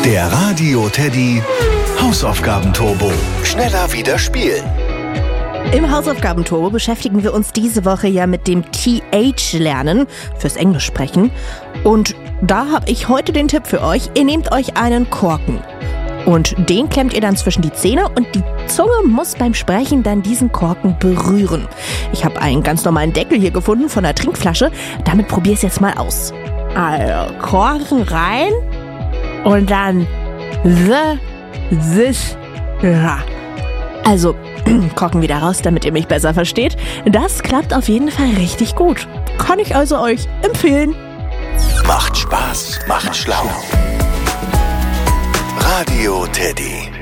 Der Radio Teddy Hausaufgabenturbo. Schneller wieder spielen. Im Hausaufgabenturbo beschäftigen wir uns diese Woche ja mit dem TH-Lernen fürs Englisch sprechen. Und da habe ich heute den Tipp für euch. Ihr nehmt euch einen Korken und den klemmt ihr dann zwischen die Zähne und die Zunge muss beim Sprechen dann diesen Korken berühren. Ich habe einen ganz normalen Deckel hier gefunden von einer Trinkflasche. Damit probier es jetzt mal aus. Also, Korken rein und dann Also, Korken wieder raus, damit ihr mich besser versteht. Das klappt auf jeden Fall richtig gut. Kann ich also euch empfehlen. Macht Spaß, macht schlau. Radio Teddy.